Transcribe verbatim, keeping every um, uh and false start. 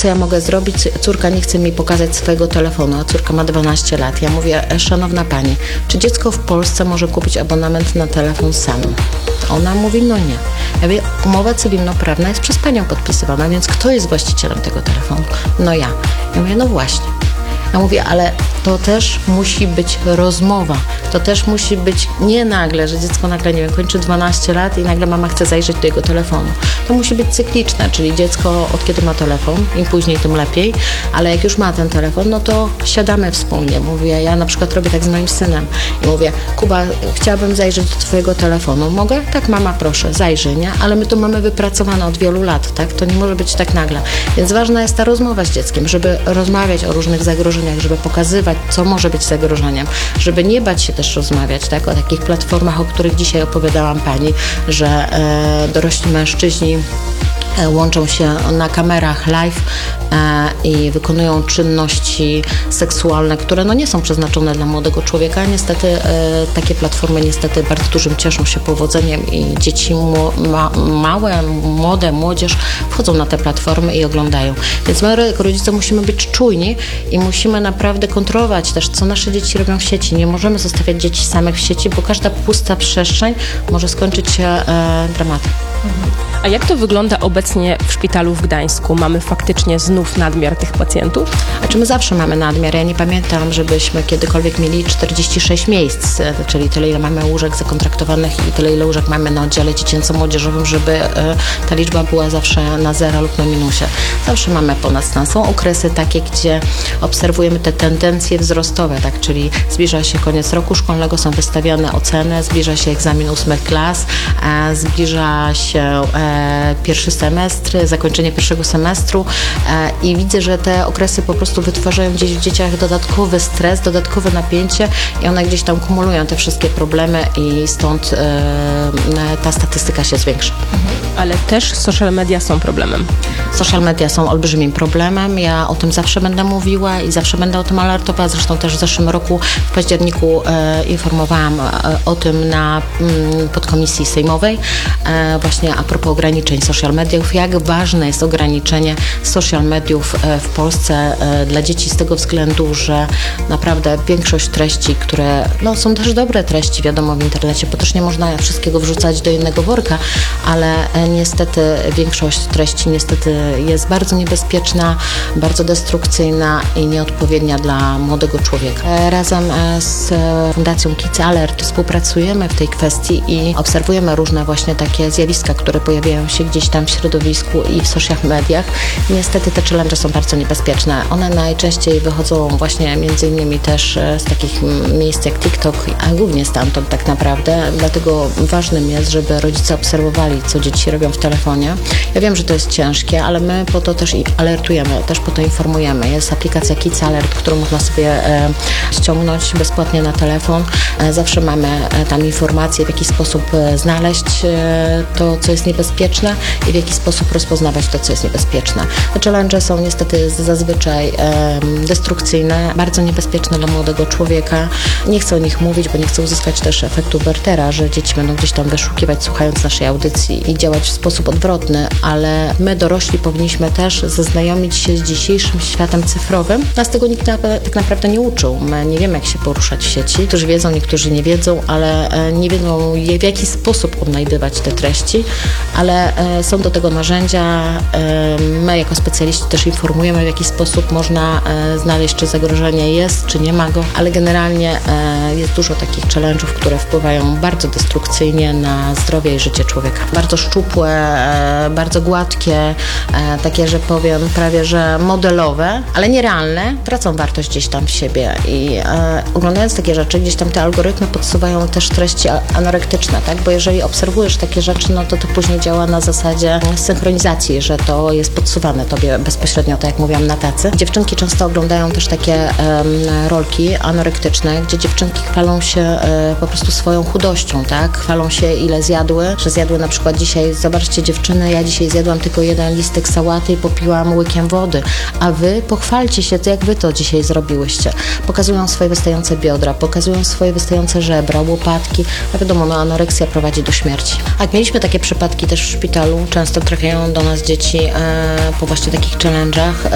co ja mogę zrobić? Córka nie chce mi pokazać swojego telefonu, a córka ma dwanaście lat. Ja mówię, szanowna pani, czy dziecko w Polsce może kupić abonament na telefon sam? Ona mówi, no nie. Ja mówię, umowa cywilnoprawna jest przez panią podpisywana, więc kto jest właścicielem tego telefonu? No ja. Ja mówię, no właśnie. Ja mówię, ale to też musi być rozmowa. To też musi być nie nagle, że dziecko nagle, nie wiem, kończy dwanaście lat i nagle mama chce zajrzeć do jego telefonu. To musi być cykliczne, czyli dziecko od kiedy ma telefon, im później, tym lepiej, ale jak już ma ten telefon, no to siadamy wspólnie. Mówię, ja na przykład robię tak z moim synem i mówię, Kuba, chciałabym zajrzeć do twojego telefonu. Mogę? Tak, mama, proszę, zajrzyj, nie? Ale my to mamy wypracowane od wielu lat, tak? To nie może być tak nagle. Więc ważna jest ta rozmowa z dzieckiem, żeby rozmawiać o różnych zagrożeniach, żeby pokazywać, co może być zagrożeniem, żeby nie bać się też rozmawiać, tak? O takich platformach, o których dzisiaj opowiadałam pani, że e, dorośli mężczyźni łączą się na kamerach live e, i wykonują czynności seksualne, które no nie są przeznaczone dla młodego człowieka. Niestety e, takie platformy niestety bardzo dużym cieszą się powodzeniem i dzieci mu, ma, małe, młode, młodzież wchodzą na te platformy i oglądają. Więc my jako rodzice musimy być czujni i musimy naprawdę kontrolować też, co nasze dzieci robią w sieci. Nie możemy zostawiać dzieci samych w sieci, bo każda pusta przestrzeń może skończyć się e, dramatem. A jak to wygląda obecnie w szpitalu w Gdańsku? Mamy faktycznie znów nadmiar tych pacjentów? A czy my zawsze mamy nadmiar? Ja nie pamiętam, żebyśmy kiedykolwiek mieli czterdzieści sześć miejsc, czyli tyle, ile mamy łóżek zakontraktowanych i tyle, ile łóżek mamy na oddziale dziecięco-młodzieżowym, żeby ta liczba była zawsze na zero lub na minusie. Zawsze mamy ponad stan. Są okresy takie, gdzie obserwujemy te tendencje wzrostowe, tak? Czyli zbliża się koniec roku szkolnego, są wystawiane oceny, zbliża się egzamin ósmych klas, zbliża się e, pierwszy semestr, zakończenie pierwszego semestru e, i widzę, że te okresy po prostu wytwarzają gdzieś w dzieciach dodatkowy stres, dodatkowe napięcie i one gdzieś tam kumulują te wszystkie problemy i stąd e, ta statystyka się zwiększa. Ale też social media są problemem. Social media są olbrzymim problemem. Ja o tym zawsze będę mówiła i zawsze będę o tym alertowała. Zresztą też w zeszłym roku w październiku e, informowałam e, o tym na m, podkomisji sejmowej e, właśnie a propos ograniczeń social mediów. Jak ważne jest ograniczenie social mediów e, w Polsce e, dla dzieci z tego względu, że naprawdę większość treści, które no, są też dobre treści, wiadomo, w internecie, bo też nie można wszystkiego wrzucać do jednego worka, ale e, niestety większość treści niestety jest bardzo niebezpieczna, bardzo destrukcyjna i nieodpowiednia dla młodego człowieka. Razem z Fundacją Kids Alert współpracujemy w tej kwestii i obserwujemy różne właśnie takie zjawiska, które pojawiają się gdzieś tam w środowisku i w social mediach. Niestety te challenge są bardzo niebezpieczne. One najczęściej wychodzą właśnie między innymi też z takich miejsc jak TikTok, a głównie stamtąd tak naprawdę. Dlatego ważnym jest, żeby rodzice obserwowali, co dzieci robią w telefonie. Ja wiem, że to jest ciężkie, ale my po to też i alertujemy, też po to informujemy. Jest aplikacja Kids Alert, którą można sobie e, ściągnąć bezpłatnie na telefon. E, zawsze mamy e, tam informacje, w jaki sposób e, znaleźć e, to, co jest niebezpieczne i w jaki sposób rozpoznawać to, co jest niebezpieczne. Te challenge są niestety zazwyczaj e, destrukcyjne, bardzo niebezpieczne dla młodego człowieka. Nie chcę o nich mówić, bo nie chcę uzyskać też efektu Wertera, że dzieci będą gdzieś tam wyszukiwać, słuchając naszej audycji i działać w sposób odwrotny, ale my dorośli powinniśmy też zaznajomić się z dzisiejszym światem cyfrowym. Nas tego nikt na, tak naprawdę nie uczył. My nie wiemy, jak się poruszać w sieci. Niektórzy wiedzą, niektórzy nie wiedzą, ale nie wiedzą, w jaki sposób odnajdywać te treści, ale są do tego narzędzia. My jako specjaliści też informujemy, w jaki sposób można znaleźć, czy zagrożenie jest, czy nie ma go, ale generalnie jest dużo takich challenge'ów, które wpływają bardzo destrukcyjnie na zdrowie i życie człowieka. Bardzo szczupłe, bardzo gładkie, takie, że powiem prawie, że modelowe, ale nierealne, tracą wartość gdzieś tam w siebie i e, oglądając takie rzeczy, gdzieś tam te algorytmy podsuwają też treści anorektyczne, tak? Bo jeżeli obserwujesz takie rzeczy, no to to później działa na zasadzie synchronizacji, że to jest podsuwane tobie bezpośrednio, tak jak mówiłam, na tacy. Dziewczynki często oglądają też takie e, rolki anorektyczne, gdzie dziewczynki chwalą się e, po prostu swoją chudością, tak? Chwalą się, ile zjadły, że zjadły na przykład dzisiaj, zobaczcie dziewczyny, ja dzisiaj zjadłam tylko jeden listek sałaty i popiłam łykiem wody, a wy pochwalcie się, to jak wy to dzisiaj zrobiłyście. Pokazują swoje wystające biodra, pokazują swoje wystające żebra, łopatki, a wiadomo, no anoreksja prowadzi do śmierci. A jak mieliśmy takie przypadki też w szpitalu, często trafiają do nas dzieci e, po właśnie takich challenge'ach,